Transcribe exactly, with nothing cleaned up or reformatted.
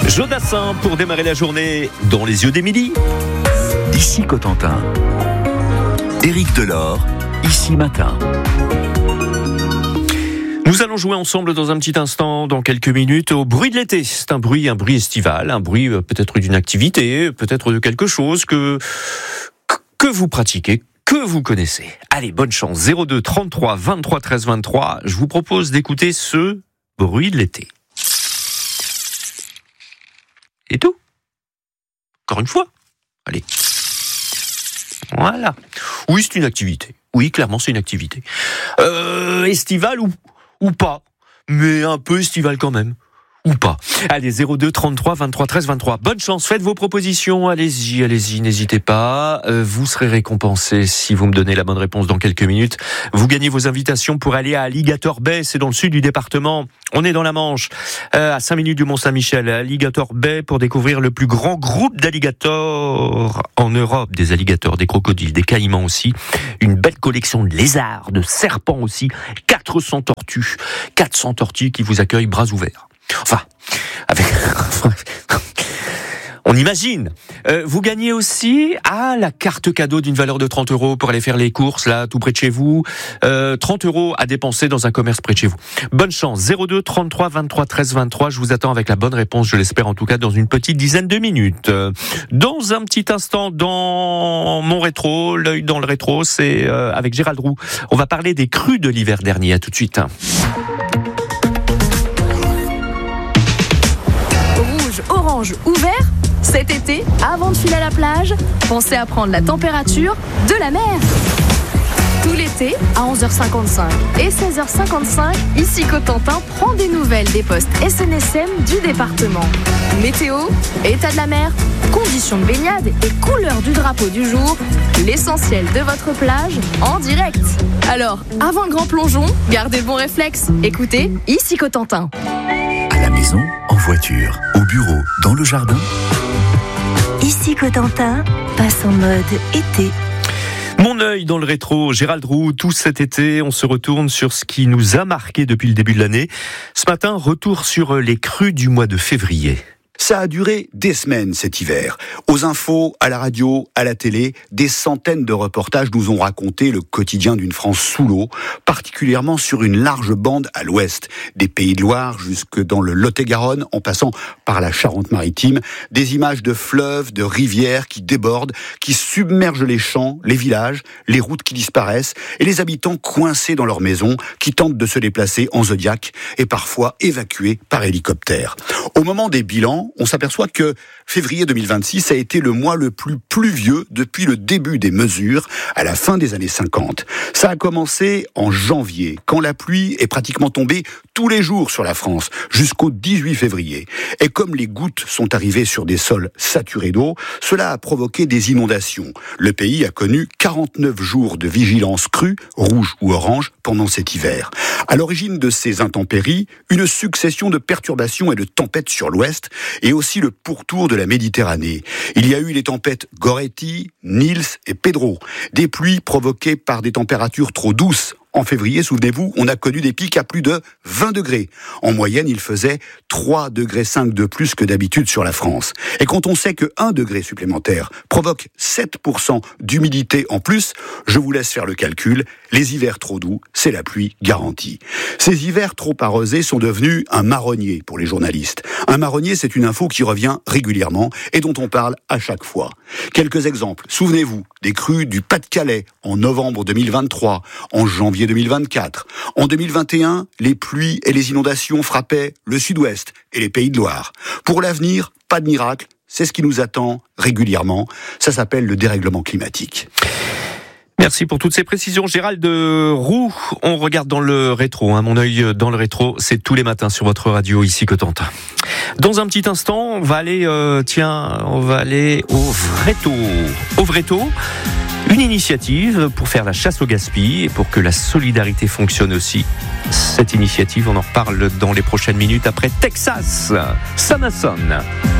Jodassin pour démarrer la journée dans les yeux d'Émilie. Ici Cotentin. Éric Delors, ici Matin. Nous allons jouer ensemble dans un petit instant, dans quelques minutes, au bruit de l'été. C'est un bruit, un bruit estival, un bruit peut-être d'une activité, peut-être de quelque chose que, que vous pratiquez, que vous connaissez. Allez, bonne chance. zéro deux trente-trois vingt-trois treize vingt-trois. Je vous propose d'écouter ce bruit de l'été. Et tout. Encore une fois. Allez. Voilà. Oui, c'est une activité. Oui, clairement, c'est une activité. Euh, estivale ou, ou pas. Mais un peu estivale quand même. Ou pas. Allez, zéro deux trente-trois vingt-trois treize vingt-trois. Bonne chance, faites vos propositions. Allez-y, allez-y, n'hésitez pas. Euh, vous serez récompensé si vous me donnez la bonne réponse dans quelques minutes. Vous gagnez vos invitations pour aller à Alligator Bay, c'est dans le sud du département. On est dans la Manche, euh, à cinq minutes du Mont-Saint-Michel, à Alligator Bay, pour découvrir le plus grand groupe d'alligators en Europe. Des alligators, des crocodiles, des caïmans aussi. Une belle collection de lézards, de serpents aussi. quatre cents tortues. quatre cents tortues qui vous accueillent bras ouverts. Enfin, avec... on imagine. Euh, vous gagnez aussi ah, la carte cadeau d'une valeur de trente euros pour aller faire les courses, là, tout près de chez vous. Euh, trente euros à dépenser dans un commerce près de chez vous. Bonne chance. zéro deux trente-trois vingt-trois treize vingt-trois. Je vous attends avec la bonne réponse, je l'espère en tout cas, dans une petite dizaine de minutes. Euh, dans un petit instant, dans mon rétro, l'œil dans le rétro, c'est euh, avec Gérald Roux. On va parler des crues de l'hiver dernier. À tout de suite. Orange ou vert, cet été, avant de filer à la plage, pensez à prendre la température de la mer. Tout l'été, à onze heures cinquante-cinq et seize heures cinquante-cinq, ici Cotentin prend des nouvelles des postes S N S M du département. Météo, état de la mer, conditions de baignade et couleur du drapeau du jour, l'essentiel de votre plage en direct. Alors, avant le grand plongeon, gardez le bon réflexe. Écoutez, ici Cotentin. À la maison, en voiture, au bureau, dans le jardin. Ici Cotentin, passe en mode été. Mon œil dans le rétro, Gérald Roux, tout cet été, on se retourne sur ce qui nous a marqué depuis le début de l'année. Ce matin, retour sur les crues du mois de février. Ça a duré des semaines cet hiver. Aux infos, à la radio, à la télé, des centaines de reportages nous ont raconté le quotidien d'une France sous l'eau, particulièrement sur une large bande à l'ouest, des Pays de Loire jusque dans le Lot-et-Garonne, en passant par la Charente-Maritime, des images de fleuves, de rivières qui débordent, qui submergent les champs, les villages, les routes qui disparaissent, et les habitants coincés dans leurs maisons, qui tentent de se déplacer en Zodiac, et parfois évacués par hélicoptère. Au moment des bilans, on s'aperçoit que février deux mille vingt-six a été le mois le plus pluvieux depuis le début des mesures à la fin des années cinquante. Ça a commencé en janvier, quand la pluie est pratiquement tombée tous les jours sur la France, jusqu'au dix-huit février. Et comme les gouttes sont arrivées sur des sols saturés d'eau, cela a provoqué des inondations. Le pays a connu quarante-neuf jours de vigilance crue, rouge ou orange, pendant cet hiver. À l'origine de ces intempéries, une succession de perturbations et de tempêtes sur l'ouest, et aussi le pourtour de la Méditerranée. Il y a eu les tempêtes Goretti, Nils et Pedro, des pluies provoquées par des températures trop douces. En février, souvenez-vous, on a connu des pics à plus de vingt degrés. En moyenne, il faisait trois degrés cinq de plus que d'habitude sur la France. Et quand on sait que un degré supplémentaire provoque sept pour cent d'humidité en plus, je vous laisse faire le calcul. Les hivers trop doux, c'est la pluie garantie. Ces hivers trop arrosés sont devenus un marronnier pour les journalistes. Un marronnier, c'est une info qui revient régulièrement et dont on parle à chaque fois. Quelques exemples. Souvenez-vous des crues du Pas-de-Calais en novembre deux mille vingt-trois, en janvier deux mille vingt-quatre. En deux mille vingt et un, les pluies et les inondations frappaient le sud-ouest et les Pays de Loire. Pour l'avenir, pas de miracle, c'est ce qui nous attend régulièrement. Ça s'appelle le dérèglement climatique. Merci pour toutes ces précisions. Gérald Roux, on regarde dans le rétro. Hein. Mon œil dans le rétro, c'est tous les matins sur votre radio, ici Cotentin. Dans un petit instant, on va aller, euh, tiens, on va aller au Vréto. Au Vréto, une initiative pour faire la chasse au gaspillage et pour que la solidarité fonctionne aussi. Cette initiative, on en reparle dans les prochaines minutes après Texas. Sanason.